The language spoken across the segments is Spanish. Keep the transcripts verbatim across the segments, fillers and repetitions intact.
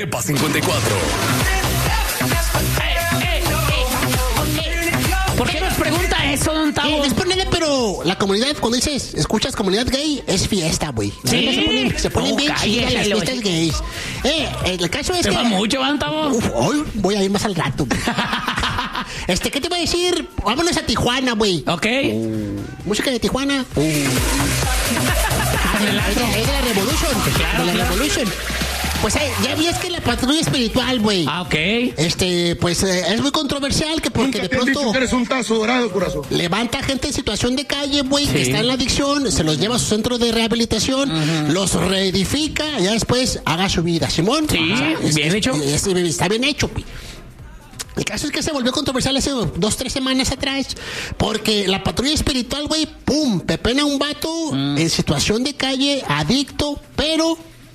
Tepa cincuenta y cuatro. ¿Por qué nos pregunta eso, don Tavo? Eh, no es por nada, pero la comunidad, cuando dices, escuchas comunidad gay, es fiesta, güey. Sí. Se ponen, se ponen No, bien chidas las cállate, fiestas gays. Eh, el caso es ¿Se que... va mucho, don Tavo? Uf, hoy voy a ir más al rato, güey. Este, ¿qué te iba a decir? Vámonos a Tijuana, güey. Ok. Uh, música de Tijuana. Uh. Ah, es, de, es de la Revolution. Claro, de la claro. Revolution. Pues eh, ya vi es que la patrulla espiritual, güey. Ah, ok. Este, pues eh, es muy controversial que porque Nunca de te han dicho pronto que eres un tazo dorado, corazón. levanta gente en situación de calle, güey, Sí. que está en la adicción, se los lleva a su centro de rehabilitación, uh-huh. los reedifica, y ya después haga su vida. Simón. Sí, es, bien es, hecho. es, es, está bien hecho, güey. El caso es que se volvió controversial hace dos, tres semanas atrás, porque la patrulla espiritual, güey, pum, pepena a un vato mm. en situación de calle, adicto, pero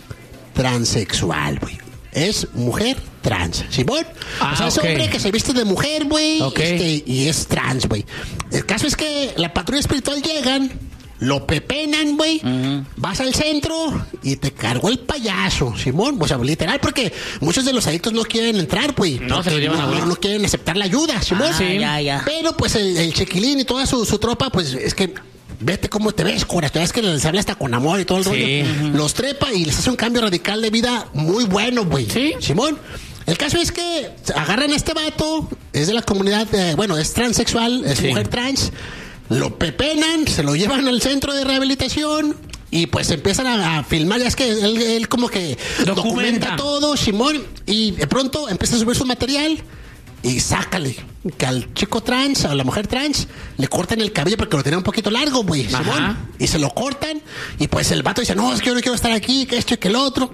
transexual, güey. Es mujer trans, ¿Simón? Ah, o sea, es okay. hombre que se viste de mujer, güey, Okay. este, y es trans, güey. El caso es que la patrulla espiritual llegan, lo pepenan, güey, uh-huh. vas al centro y te cargó el payaso, Simón. O sea, literal, porque muchos de los adictos no quieren entrar, güey. No, se lo llevan no, a no, no quieren aceptar la ayuda, Simón. Ah, sí. ya, ya. Pero pues el, el Chiquilín y toda su, su tropa, pues es que... Vete cómo te ves, cura. Te ves que les habla hasta con amor y todo el Sí. rollo. Los trepa y les hace un cambio radical de vida muy bueno, güey. Sí. Simón. El caso es que agarran a este vato, es de la comunidad, de, bueno, es transexual, es Sí. mujer trans. Lo pepenan, se lo llevan al centro de rehabilitación. Y pues empiezan a, a filmar, ya es que él, él como que Documenta. documenta todo, Simón. Y de pronto empieza a subir su material. Y sácale que al chico trans, a la mujer trans, le cortan el cabello porque lo tenía un poquito largo, güey, Simón. Y se lo cortan. Y pues el vato dice, no, es que yo no quiero estar aquí, que esto y que el otro.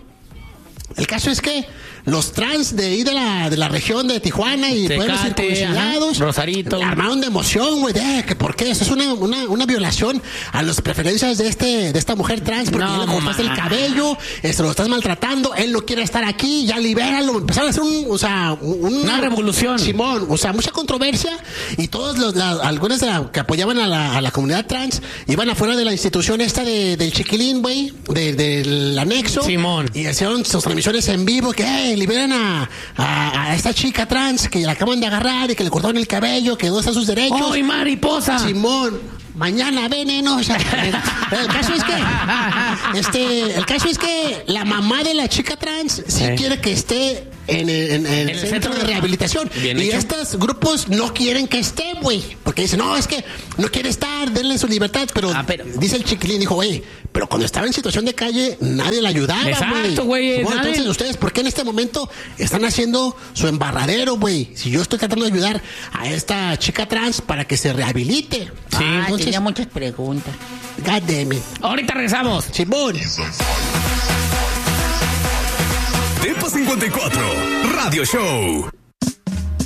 El caso es que los trans de ahí de la, de la región de Tijuana y Tecate, pueblos circuncidados, Rosarito, armaron de emoción, güey, de que por qué, eso es una, una, una violación a las preferencias de este de esta mujer trans, porque no, ya le cortaste el cabello, este, lo estás maltratando, él no quiere estar aquí, ya libéralo. Empezaron a hacer un, o sea, un, una revolución. Simón, o sea, mucha controversia, y todos los, la, algunos de la, que apoyaban a la, a la comunidad trans iban afuera de la institución esta de, del Chiquilín, güey, de, del anexo. Simón. Y hicieron sus transmisiones en vivo, que hey, liberan a, a, a esta chica trans que la acaban de agarrar y que le cortaron el cabello, que no están sus derechos. ¡Ay, mariposa! Simón, mañana veneno. O sea, el, el caso es que este, el caso es que la mamá de la chica trans sí Eh. quiere que esté en el, en, en el centro, centro de rehabilitación. Bien y hecho. estos grupos no quieren que esté, güey. Porque dicen, no, es que no quiere estar, denle su libertad. Pero, ah, pero... dice el Chiquilín, dijo, güey, pero cuando estaba en situación de calle, nadie la ayudaba, güey. Exacto, güey. Bueno, nadie... entonces, ¿ustedes por qué en este momento están haciendo su embarradero, güey? Si yo estoy tratando de ayudar a esta chica trans para que se rehabilite. Sí, ah, entonces, tenía muchas preguntas. God damn it. Ahorita regresamos. Simón. Tepa cincuenta y cuatro, Radio Show.